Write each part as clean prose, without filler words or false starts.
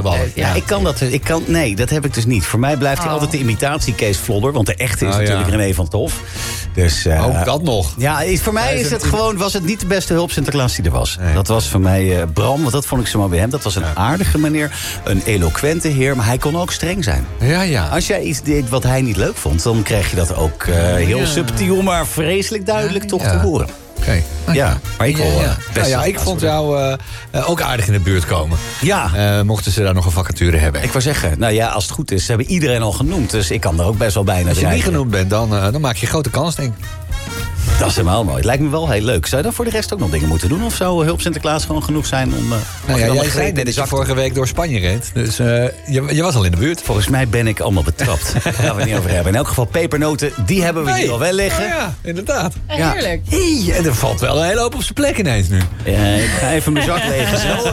bitterballen. Ja, nee, dat heb ik dus niet. Voor mij blijft hij altijd de imitatie Kees Vlodder. Want de echte is natuurlijk René van Tof. Dus, ook dat nog. Ja, voor mij was het niet de beste hulp Sinterklaas die er was. Nee. Dat was voor mij Bram, want dat vond ik zo maar bij hem. Dat was een aardige meneer, een eloquente heer. Maar hij kon ook streng zijn. Ja. Als jij iets deed wat hij niet leuk vond, dan kreeg je dat ook heel subtiel, maar vreselijk duidelijk toch te horen. Okay. Ja, maar ik vond jou ook aardig in de buurt komen. Ja. Mochten ze daar nog een vacature hebben. Ik wou zeggen, als het goed is, ze hebben iedereen al genoemd. Dus ik kan er ook best wel bijna Als je niet genoemd bent, dan maak je grote kans, denk ik. Dat is helemaal mooi. Het lijkt me wel heel leuk. Zou je dan voor de rest ook nog dingen moeten doen? Of zou hulp Sinterklaas gewoon genoeg zijn om... jij zei net dat je vorige week door Spanje reed. Dus je was al in de buurt. Volgens mij ben ik allemaal betrapt. Daar gaan we het niet over hebben. In elk geval pepernoten, die hebben we hier al wel liggen. Ja, inderdaad. Heerlijk. Hey, en er valt wel een hele hoop op zijn plek ineens nu. Ik ga even mijn zak legen zo.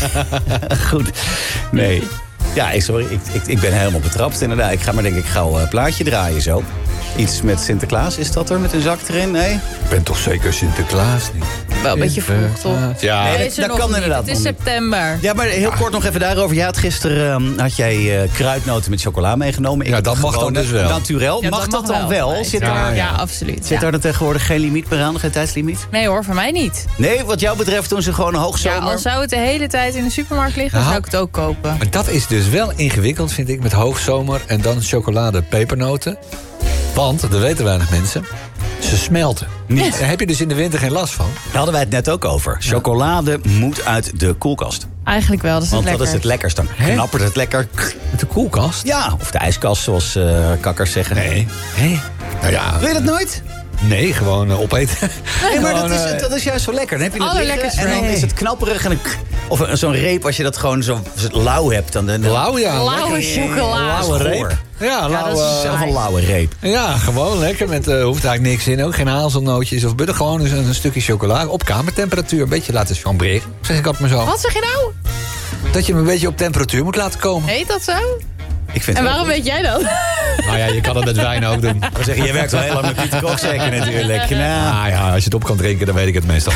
Goed. Nee. Ja, sorry. Ik ben helemaal betrapt inderdaad. Ik ga maar denk ik gauw een plaatje draaien zo. Iets met Sinterklaas, is dat er? Met een zak erin? Nee? Ik ben toch zeker Sinterklaas niet? Wel een beetje vroeg, toch? Ja, nee, dat kan inderdaad. Het is september. Ja, maar heel kort nog even daarover. Gisteren had jij kruidnoten met chocola meegenomen. Dat mag dan dus wel. Naturel. Ja, mag dat dan wel? Nee, ja, absoluut. Zit daar dan tegenwoordig geen limiet meer aan? Geen tijdslimiet? Nee hoor, voor mij niet. Nee, wat jou betreft doen ze gewoon een hoogzomer. Ja, al zou het de hele tijd in de supermarkt liggen, zou ik het ook kopen. Maar dat is dus wel ingewikkeld, vind ik, met hoogzomer en dan chocolade pepernoten. Want, dat weten weinig mensen, ze smelten. Niet. Daar heb je dus in de winter geen last van. Daar hadden wij het net ook over. Chocolade moet uit de koelkast. Eigenlijk wel, dat is het Want lekker. dat is het lekkerst. Dan knappert het lekker. Met de koelkast? Ja, of de ijskast, zoals kakkers zeggen. Nee. Nou ja. Wil je dat nooit? Nee, gewoon opeten. Nee, maar dat is juist zo lekker. Dan heb je het liggen en dan is het knapperig. Of zo'n reep, als je dat gewoon zo lauw hebt. Lauw, ja. Lauwe chocola. Lauwe reep. Ja, dat is zelf een lauwe reep. Ja, gewoon lekker. Met hoeft eigenlijk niks in. Ook geen hazelnootjes of butter. Gewoon een stukje chocola op kamertemperatuur. Een beetje laten chambreren. Zeg ik altijd maar zo. Wat zeg je nou? Dat je hem een beetje op temperatuur moet laten komen. Heet dat zo? Ik vind en waarom weet jij dat? Nou ja, je kan het met wijn ook doen. Dan zeg je werkt al heel lang met Pieter Kok zeker natuurlijk. Nou ja, als je het op kan drinken, dan weet ik het meestal.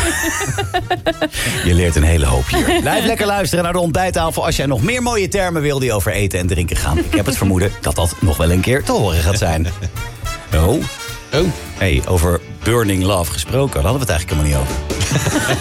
Je leert een hele hoop hier. Blijf lekker luisteren naar de ontbijttafel als jij nog meer mooie termen wil die over eten en drinken gaan. Ik heb het vermoeden dat dat nog wel een keer te horen gaat zijn. Oh. Hey, over Burning Love gesproken. Daar hadden we het eigenlijk helemaal niet over.